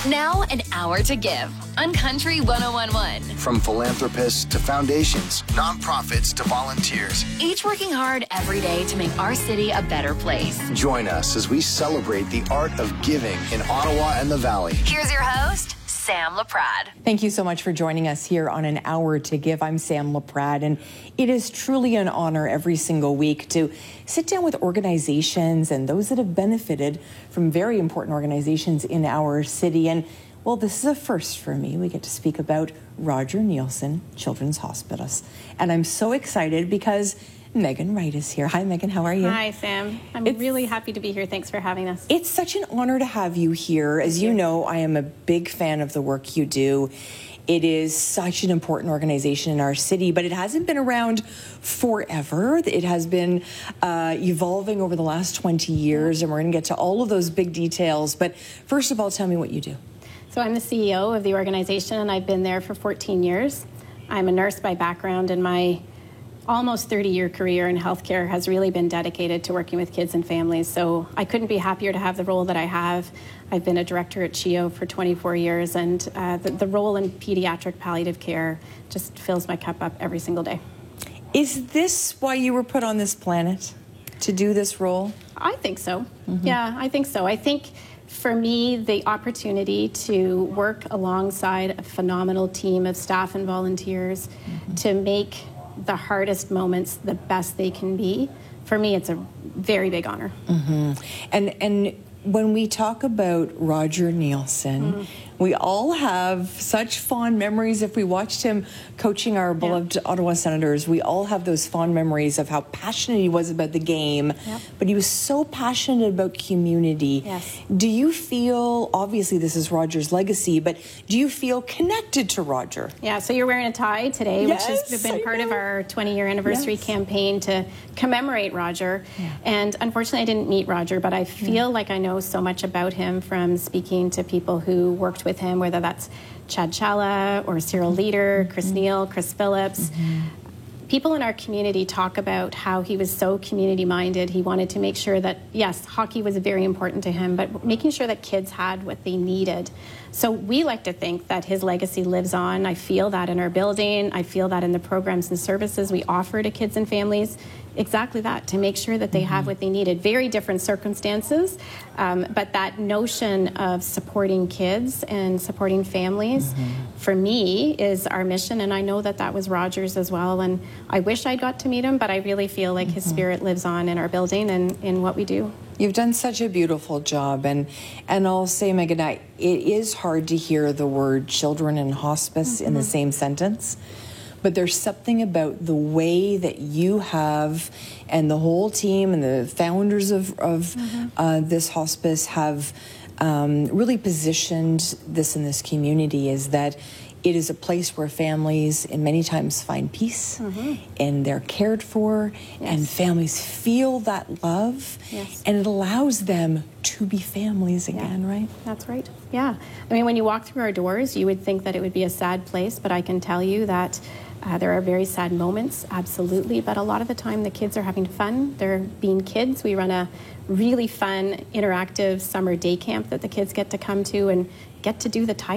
Now, an hour to give on Country 101.1. From philanthropists to foundations, nonprofits to volunteers. Each working hard every day to make our city a better place. Join us as we celebrate the art of giving in Ottawa and the Valley. Here's your host, Sam Laprade. Thank you so much for joining us here on An Hour to Give. I'm Sam Laprade, and it is truly an honor every single week to sit down with organizations and those that have benefited from very important organizations in our city. And, well, this is a first for me. We get to speak about Roger Neilson Children's Hospice. And I'm so excited because Megan Wright is here. Hi, Megan. How are you? Hi, Sam. I'm really happy to be here. Thanks for having us. It's such an honor to have you here. As you know, I am a big fan of the work you do. It is such an important organization in our city, but it hasn't been around forever. It has been evolving over the last 20 years, and we're going to get to all of those big details. But first of all, tell me what you do. So I'm the CEO of the organization, and I've been there for 14 years. I'm a nurse by background, and my almost 30-year career in healthcare has really been dedicated to working with kids and families. So I couldn't be happier to have the role that I have. I've been a director at CHEO for 24 years, and the role in pediatric palliative care just fills my cup up every single day. Is this why you were put on this planet, to do this role? I think so. Yeah, I think so. I think for me, the opportunity to work alongside a phenomenal team of staff and volunteers to make the hardest moments the best they can be, for me, it's a very big honor. And when we talk about Roger Neilson, we all have such fond memories. If we watched him coaching our beloved Ottawa Senators, we all have those fond memories of how passionate he was about the game, but he was so passionate about community. Yes. Do you feel, obviously this is Roger's legacy, but do you feel connected to Roger? Yeah, so you're wearing a tie today, Yes, which has been part of our 20-year anniversary Yes. campaign to commemorate Roger. And unfortunately, I didn't meet Roger, but I feel like I know so much about him from speaking to people who worked with him, whether that's Chad Challa or Cyril Leader, Chris Neal, Chris Phillips. People in our community talk about how he was so community-minded. He wanted to make sure that, yes, hockey was very important to him, but making sure that kids had what they needed. So we like to think that his legacy lives on. I feel that in our building. I feel that in the programs and services we offer to kids and families. Exactly that, to make sure that they have what they needed. Very different circumstances, but that notion of supporting kids and supporting families, for me, is our mission, and I know that that was Roger's as well, and I wish I'd got to meet him, but I really feel like his spirit lives on in our building and in what we do. You've done such a beautiful job, and I'll say, Megan, it is hard to hear the word children in hospice in the same sentence. But there's something about the way that you have, and the whole team and the founders of this hospice have really positioned this in this community, is that it is a place where families, and many times, find peace, and they're cared for, and families feel that love, and it allows them to be families again, right? That's right. Yeah. I mean, when you walk through our doors, you would think that it would be a sad place, but I can tell you that there are very sad moments, absolutely, but a lot of the time the kids are having fun. They're being kids. We run a really fun, interactive summer day camp that the kids get to come to and get to do the